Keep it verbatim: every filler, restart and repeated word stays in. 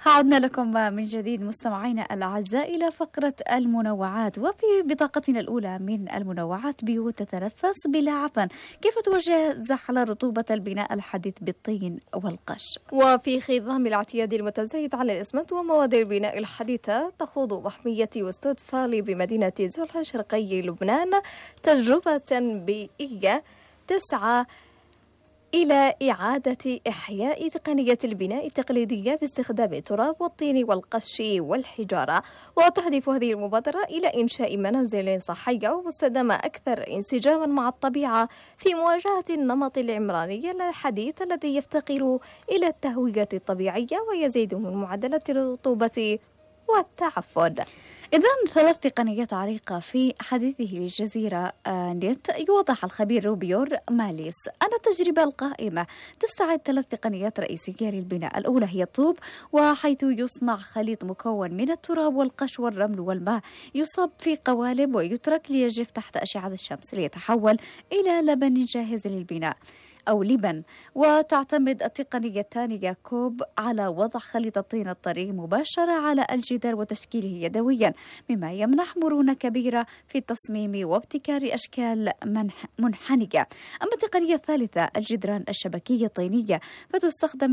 عدنا لكم من جديد مستمعينا الأعزاء إلى فقرة المنوعات. وفي بطاقتنا الأولى من المنوعات: بيوت تتنفس بلا عفن، كيف توجه زحل رطوبة البناء الحديث بالطين والقش. وفي خضم الاعتياد المتزايد على الإسمنت ومواد البناء الحديثة، تخوض محمية وستود فالي بمدينة جلح شرقي لبنان تجربة بيئية تسعى إلى إعادة إحياء تقنية البناء التقليدية باستخدام التراب والطين والقش والحجارة. وتهدف هذه المبادرة إلى إنشاء منازل صحية ومستدامة أكثر انسجاما مع الطبيعة في مواجهة النمط العمراني الحديث الذي يفتقر إلى التهوية الطبيعية ويزيد من معدلات الرطوبة والتعفن. إذن ثلاث تقنيات عريقة في حديثه للجزيرة نت يوضح الخبير روبيور ماليس أن التجربة القائمة تستعد ثلاث تقنيات رئيسية للبناء. الأولى هي الطوب، وحيث يصنع خليط مكون من التراب والقش والرمل والماء، يصب في قوالب ويترك ليجف تحت أشعة الشمس ليتحول إلى لبن جاهز للبناء أو لبن. وتعتمد التقنية الثانية كوب على وضع خليط الطين الطري مباشرة على الجدار وتشكيله يدويا، مما يمنح مرونة كبيرة في التصميم وابتكار أشكال منحنية. أما التقنية الثالثة الجدران الشبكية الطينية، فتستخدم